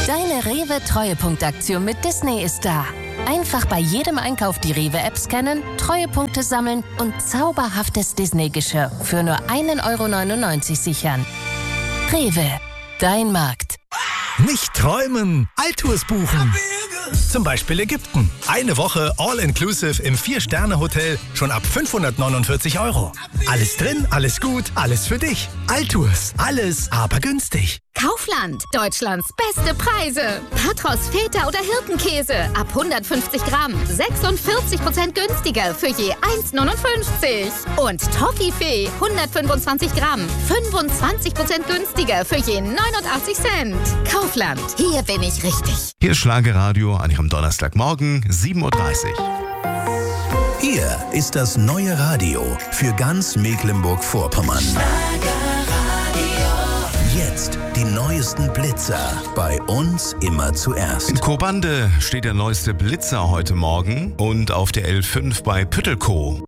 Deine Rewe-Treuepunktaktion mit Disney ist da. Einfach bei jedem Einkauf die Rewe-App scannen, Treuepunkte sammeln und zauberhaftes Disney-Geschirr für nur 1,99 € sichern. Rewe, dein Markt. Nicht träumen, Alltours buchen. Zum Beispiel Ägypten. Eine Woche All-Inclusive im 4-Sterne-Hotel schon ab 549 €. Alles drin, alles gut, alles für dich. Alltours, alles aber günstig. Kaufland, Deutschlands beste Preise. Patros, Feta oder Hirtenkäse ab 150 Gramm. 46% günstiger für je 1,59 €. Und Toffifee, 125 Gramm. 25% günstiger für je 89 Cent. Kaufland, hier bin ich richtig. Hier ist Schlagerradio an Ihrem Donnerstagmorgen, 7:30 Uhr. Hier ist das neue Radio für ganz Mecklenburg-Vorpommern. Jetzt die neuesten Blitzer. Bei uns immer zuerst. In Kobande steht der neueste Blitzer heute Morgen und auf der L5 bei Püttelkow.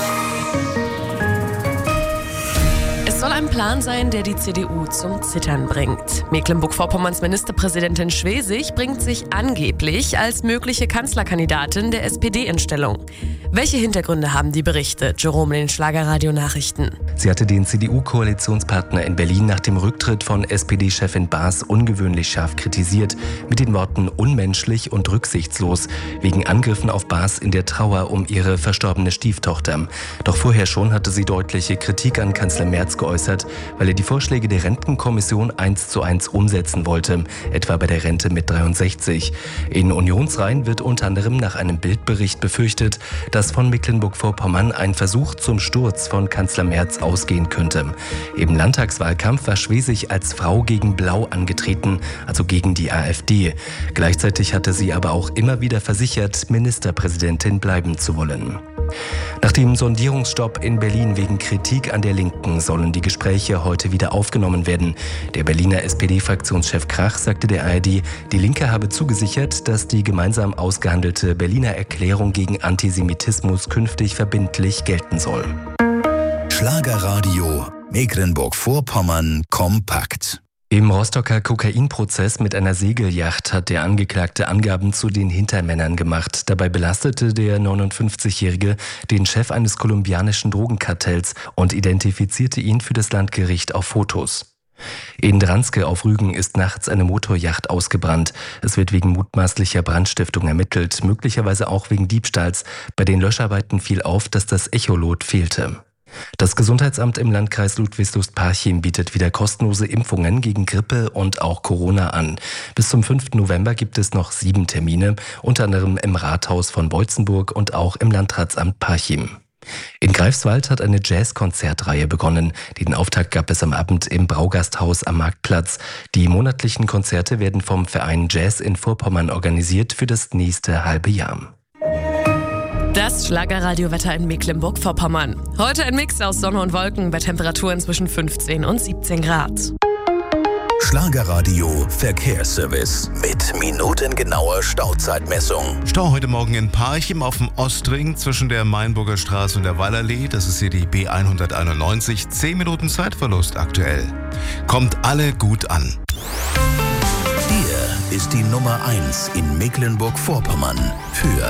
Es soll ein Plan sein, der die CDU zum Zittern bringt. Mecklenburg-Vorpommerns Ministerpräsidentin Schwesig bringt sich angeblich als mögliche Kanzlerkandidatin der SPD in Stellung. Welche Hintergründe haben die Berichte? Jerome in den Schlagerradio-Nachrichten. Sie hatte den CDU-Koalitionspartner in Berlin nach dem Rücktritt von SPD-Chefin Baas ungewöhnlich scharf kritisiert, mit den Worten unmenschlich und rücksichtslos, wegen Angriffen auf Baas in der Trauer um ihre verstorbene Stieftochter. Doch vorher schon hatte sie deutliche Kritik an Kanzler Merz geäußert, weil er die Vorschläge der Rentenkommission 1:1 umsetzen wollte, etwa bei der Rente mit 63. In Unionsreihen wird unter anderem nach einem Bildbericht befürchtet, dass von Mecklenburg-Vorpommern ein Versuch zum Sturz von Kanzler Merz ausgehen könnte. Im Landtagswahlkampf war Schwesig als Frau gegen Blau angetreten, also gegen die AfD. Gleichzeitig hatte sie aber auch immer wieder versichert, Ministerpräsidentin bleiben zu wollen. Nach dem Sondierungsstopp in Berlin wegen Kritik an der Linken sollen die Gespräche heute wieder aufgenommen werden. Der Berliner SPD-Fraktionschef Krach sagte der ARD, die Linke habe zugesichert, dass die gemeinsam ausgehandelte Berliner Erklärung gegen Antisemitismus künftig verbindlich gelten soll. Schlagerradio Mecklenburg-Vorpommern kompakt. Im Rostocker Kokainprozess mit einer Segelyacht hat der Angeklagte Angaben zu den Hintermännern gemacht. Dabei belastete der 59-Jährige den Chef eines kolumbianischen Drogenkartells und identifizierte ihn für das Landgericht auf Fotos. In Dranske auf Rügen ist nachts eine Motoryacht ausgebrannt. Es wird wegen mutmaßlicher Brandstiftung ermittelt, möglicherweise auch wegen Diebstahls. Bei den Löscharbeiten fiel auf, dass das Echolot fehlte. Das Gesundheitsamt im Landkreis Ludwigslust-Parchim bietet wieder kostenlose Impfungen gegen Grippe und auch Corona an. Bis zum 5. November gibt es noch 7 Termine, unter anderem im Rathaus von Beutzenburg und auch im Landratsamt Parchim. In Greifswald hat eine Jazz-Konzertreihe begonnen. Den Auftakt gab es am Abend im Braugasthaus am Marktplatz. Die monatlichen Konzerte werden vom Verein Jazz in Vorpommern organisiert für das nächste halbe Jahr. Das Schlagerradiowetter in Mecklenburg-Vorpommern. Heute ein Mix aus Sonne und Wolken bei Temperaturen zwischen 15 und 17 Grad. Schlagerradio Verkehrsservice mit minutengenauer Stauzeitmessung. Stau heute Morgen in Parchim auf dem Ostring zwischen der Mainburger Straße und der Wallerlee. Das ist hier die B191. 10 Minuten Zeitverlust aktuell. Kommt alle gut an. Hier ist die Nummer 1 in Mecklenburg-Vorpommern für